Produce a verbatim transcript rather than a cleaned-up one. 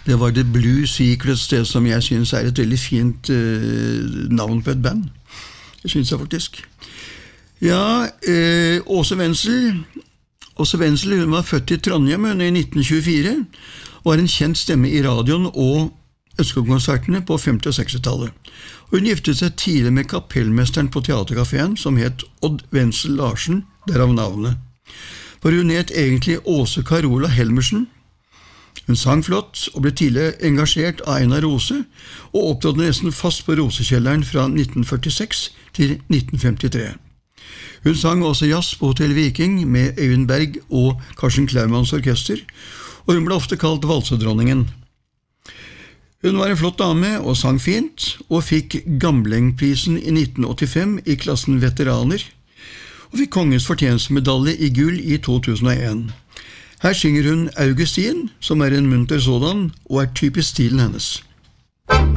Det var The Blue Secrets, det som jeg synes er et veldig fint eh, navn på et band. Det synes jeg faktisk. Ja, eh, Åse Wenzel. Åse Wenzel, hun var født i Trondheim i nitten tjuefire, og var en kjent stemme i radioen og Østskog-konsertene på femti- og seksti-tallet. Hun giftet seg tidlig med kapellmesteren på teaterkaféen, som het Odd Wenzel Larsen, derav navnet. For hun het egentlig Åse Carola Helmersen. Hun sang flott og ble tidlig engasjert av Einar Rose, og opptrådte nesten fast på Rosekjelleren fra nitten førtiseks til nitten femtitre. Hun sang også jazz på Hotel Viking med Øyvind Berg og Karsten Klaumanns orkester, og hun ble ofte kalt valsedronningen. Hun var en flott dame og sang fint, og fikk Gamlengprisen i nitten åttifem i klassen veteraner, og fikk Kongens fortjenstmedalje i gull i to tusen og en. Her synger hun Augustin, som er en munter sådan, og er typisk stilen hennes.